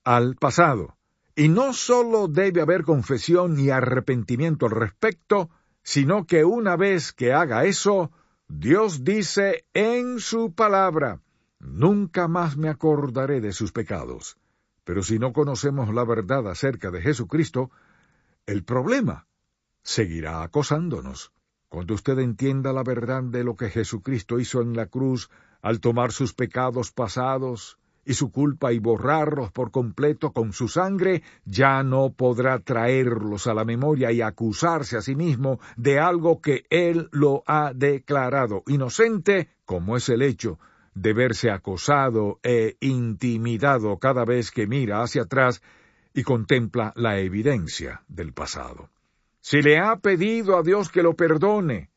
al pasado. Y no solo debe haber confesión y arrepentimiento al respecto, sino que una vez que haga eso, Dios dice en su palabra: nunca más me acordaré de sus pecados. Pero si no conocemos la verdad acerca de Jesucristo, el problema seguirá acosándonos. Cuando usted entienda la verdad de lo que Jesucristo hizo en la cruz al tomar sus pecados pasados y su culpa y borrarlos por completo con su sangre, ya no podrá traerlos a la memoria y acusarse a sí mismo de algo que Él lo ha declarado inocente, como es el hecho de verse acosado e intimidado cada vez que mira hacia atrás y contempla la evidencia del pasado. Si le ha pedido a Dios que lo perdone,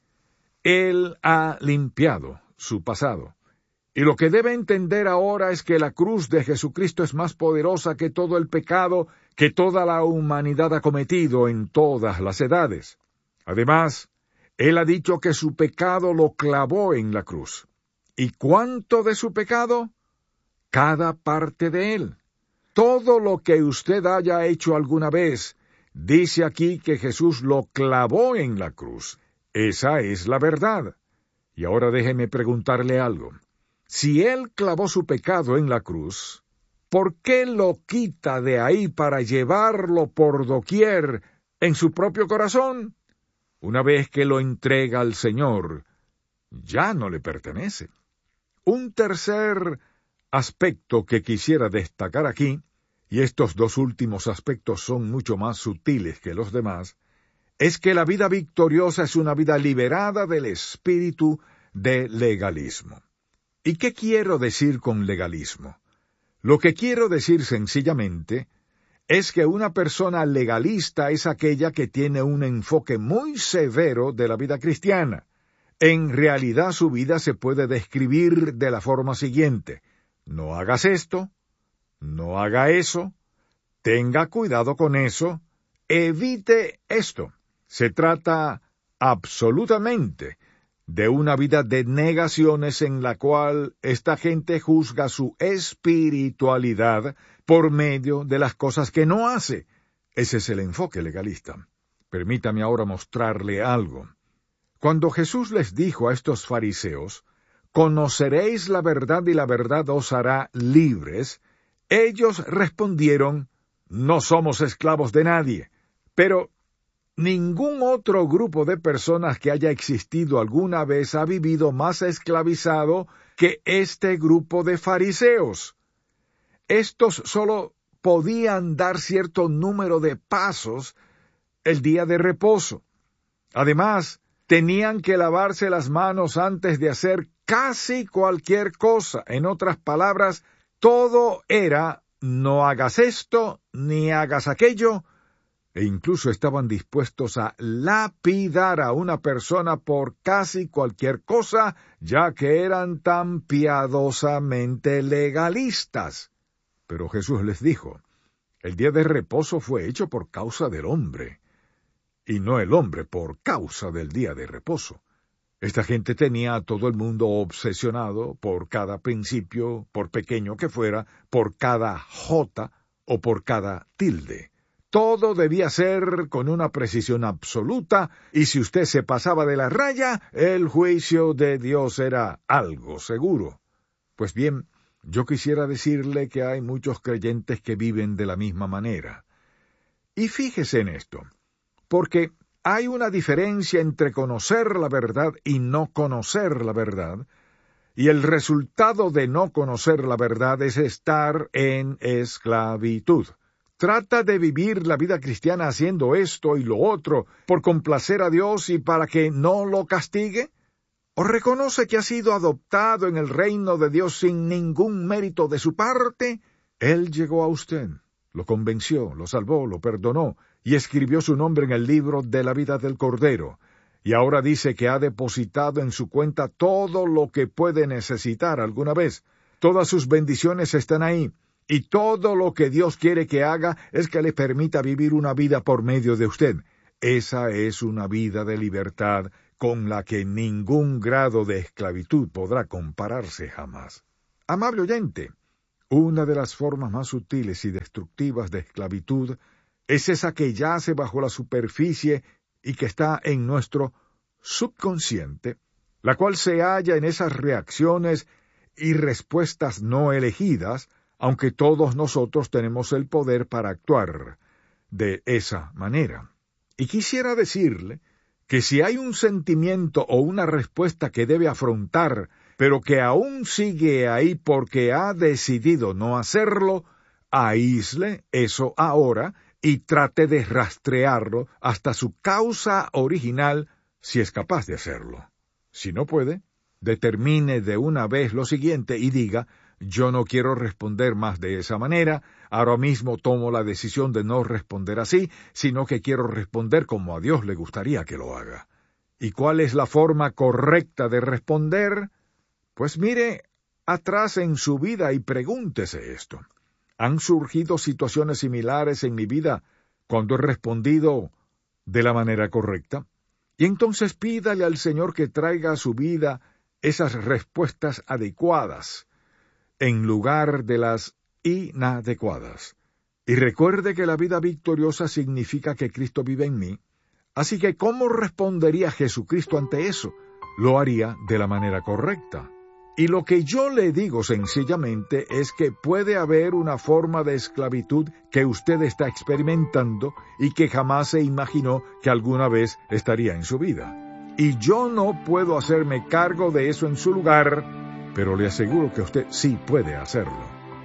Él ha limpiado su pasado. Y lo que debe entender ahora es que la cruz de Jesucristo es más poderosa que todo el pecado que toda la humanidad ha cometido en todas las edades. Además, Él ha dicho que su pecado lo clavó en la cruz. ¿Y cuánto de su pecado? Cada parte de él. Todo lo que usted haya hecho alguna vez, dice aquí que Jesús lo clavó en la cruz. Esa es la verdad. Y ahora déjeme preguntarle algo. Si Él clavó su pecado en la cruz, ¿por qué lo quita de ahí para llevarlo por doquier en su propio corazón? Una vez que lo entrega al Señor, ya no le pertenece. Un tercer aspecto que quisiera destacar aquí, y estos dos últimos aspectos son mucho más sutiles que los demás, es que la vida victoriosa es una vida liberada del espíritu de legalismo. ¿Y qué quiero decir con legalismo? Lo que quiero decir sencillamente es que una persona legalista es aquella que tiene un enfoque muy severo de la vida cristiana. En realidad su vida se puede describir de la forma siguiente: no hagas esto, no haga eso, tenga cuidado con eso, evite esto. Se trata absolutamente de una vida de negaciones en la cual esta gente juzga su espiritualidad por medio de las cosas que no hace. Ese es el enfoque legalista. Permítame ahora mostrarle algo. Cuando Jesús les dijo a estos fariseos: «Conoceréis la verdad y la verdad os hará libres», ellos respondieron: «No somos esclavos de nadie». Pero ningún otro grupo de personas que haya existido alguna vez ha vivido más esclavizado que este grupo de fariseos. Estos solo podían dar cierto número de pasos el día de reposo. Además, tenían que lavarse las manos antes de hacer casi cualquier cosa. En otras palabras, todo era: no hagas esto, ni hagas aquello, e incluso estaban dispuestos a lapidar a una persona por casi cualquier cosa, ya que eran tan piadosamente legalistas. Pero Jesús les dijo: el día de reposo fue hecho por causa del hombre, y no el hombre por causa del día de reposo. Esta gente tenía a todo el mundo obsesionado por cada principio, por pequeño que fuera, por cada jota o por cada tilde. Todo debía ser con una precisión absoluta, y si usted se pasaba de la raya, el juicio de Dios era algo seguro. Pues bien, yo quisiera decirle que hay muchos creyentes que viven de la misma manera. Y fíjese en esto, porque hay una diferencia entre conocer la verdad y no conocer la verdad, y el resultado de no conocer la verdad es estar en esclavitud. Trata de vivir la vida cristiana haciendo esto y lo otro por complacer a Dios y para que no lo castigue. ¿O reconoce que ha sido adoptado en el reino de Dios sin ningún mérito de su parte? Él llegó a usted, lo convenció, lo salvó, lo perdonó y escribió su nombre en el libro de la vida del Cordero. Y ahora dice que ha depositado en su cuenta todo lo que puede necesitar alguna vez. Todas sus bendiciones están ahí. Y todo lo que Dios quiere que haga es que le permita vivir una vida por medio de usted. Esa es una vida de libertad con la que ningún grado de esclavitud podrá compararse jamás. Amable oyente, Una de las formas más sutiles y destructivas de esclavitud es esa que yace bajo la superficie y que está en nuestro subconsciente, la cual se halla en esas reacciones y respuestas no elegidas, aunque todos nosotros tenemos el poder para actuar de esa manera. Y quisiera decirle que si hay un sentimiento o una respuesta que debe afrontar, pero que aún sigue ahí porque ha decidido no hacerlo, aísle eso ahora y trate de rastrearlo hasta su causa original si es capaz de hacerlo. Si no puede, determine de una vez lo siguiente y diga: yo no quiero responder más de esa manera, ahora mismo tomo la decisión de no responder así, sino que quiero responder como a Dios le gustaría que lo haga. ¿Y cuál es la forma correcta de responder? Pues mire atrás en su vida y pregúntese esto. ¿Han surgido situaciones similares en mi vida cuando he respondido de la manera correcta? Y entonces pídale al Señor que traiga a su vida esas respuestas adecuadas en lugar de las inadecuadas. Y recuerde que la vida victoriosa significa que Cristo vive en mí. Así que, ¿cómo respondería Jesucristo ante eso? Lo haría de la manera correcta. Y lo que yo le digo sencillamente es que puede haber una forma de esclavitud que usted está experimentando y que jamás se imaginó que alguna vez estaría en su vida. Y yo no puedo hacerme cargo de eso en su lugar, pero le aseguro que usted sí puede hacerlo.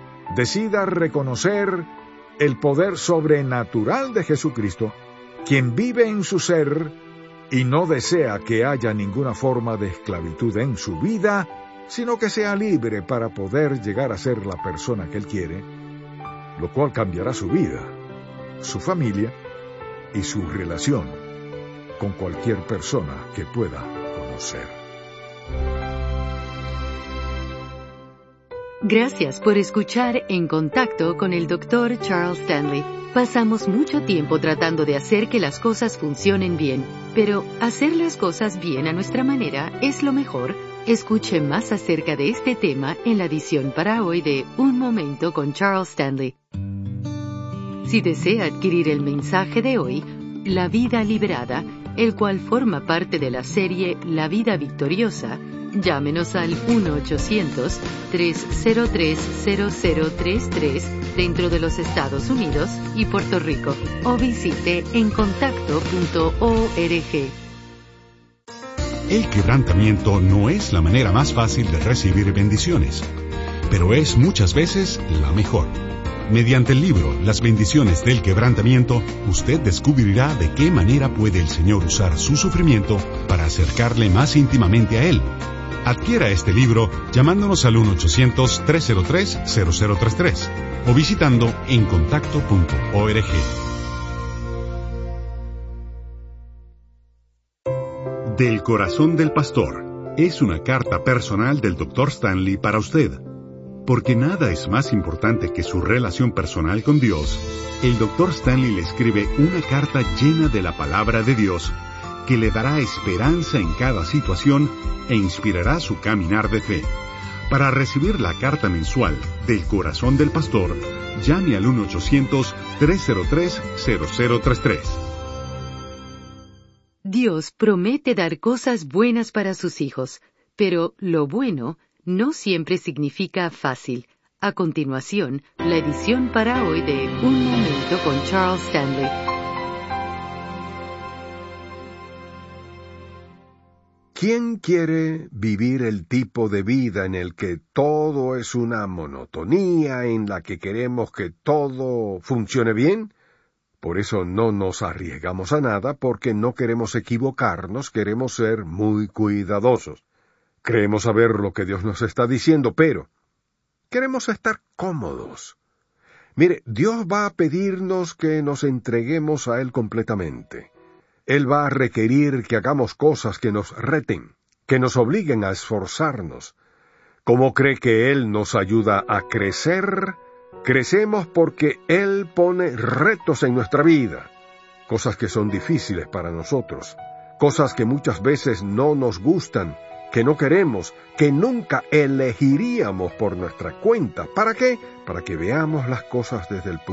Decida reconocer el poder sobrenatural de Jesucristo, quien vive en su ser y no desea que haya ninguna forma de esclavitud en su vida, sino que sea libre para poder llegar a ser la persona que Él quiere, lo cual cambiará su vida, su familia y su relación con cualquier persona que pueda conocer. Gracias por escuchar En Contacto con el Dr. Charles Stanley. Pasamos mucho tiempo tratando de hacer que las cosas funcionen bien, pero hacer las cosas bien a nuestra manera es lo mejor. Escuche más acerca de este tema en la edición para hoy de Un Momento con Charles Stanley. Si desea adquirir el mensaje de hoy, La Vida Liberada, el cual forma parte de la serie La Vida Victoriosa, llámenos al 1-800-303-0033 dentro de los Estados Unidos y Puerto Rico, o visite encontacto.org. El quebrantamiento no es la manera más fácil de recibir bendiciones, pero es muchas veces la mejor. Mediante el libro Las bendiciones del quebrantamiento, usted descubrirá de qué manera puede el Señor usar su sufrimiento para acercarle más íntimamente a Él. Adquiera este libro llamándonos al 1-800-303-0033 o visitando encontacto.org. Del corazón del pastor es una carta personal del Dr. Stanley para usted. Porque nada es más importante que su relación personal con Dios, el Dr. Stanley le escribe una carta llena de la palabra de Dios que le dará esperanza en cada situación e inspirará su caminar de fe. Para recibir la carta mensual del corazón del pastor, llame al 1-800-303-0033. Dios promete dar cosas buenas para sus hijos, pero lo bueno no siempre significa fácil. A continuación, la edición para hoy de Un Momento con Charles Stanley. ¿Quién quiere vivir el tipo de vida en el que todo es una monotonía, en la que queremos que todo funcione bien? Por eso no nos arriesgamos a nada, porque no queremos equivocarnos, queremos ser muy cuidadosos. Creemos saber lo que Dios nos está diciendo, pero queremos estar cómodos. Mire, Dios va a pedirnos que nos entreguemos a Él completamente. Él va a requerir que hagamos cosas que nos reten, que nos obliguen a esforzarnos. ¿Cómo cree que Él nos ayuda a crecer? Crecemos porque Él pone retos en nuestra vida, cosas que son difíciles para nosotros, cosas que muchas veces no nos gustan, que no queremos, que nunca elegiríamos por nuestra cuenta. ¿Para qué? Para que veamos las cosas desde el punto